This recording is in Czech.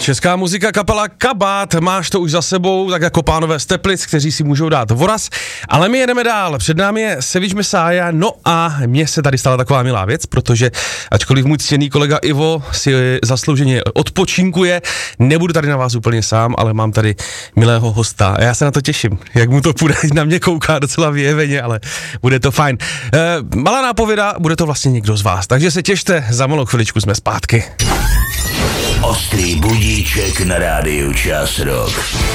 Česká muzika, kapela Kabát, máš to už za sebou, tak jako pánové z Teplic, kteří si můžou dát voraz, ale my jedeme dál, před námi je Savage Messiah, no a mně se tady stala taková milá věc, protože ačkoliv můj ctěný kolega Ivo si zaslouženě odpočinkuje, nebudu tady na vás úplně sám, ale mám tady milého hosta a já se na to těším, jak mu to půjde, na mě kouká docela vyjeveně, ale bude to fajn. Malá nápověda, bude to vlastně někdo z vás, takže se těšte, za malou chviličku jsme zpátky. Ostrý budíček na rádiu Čas Rock.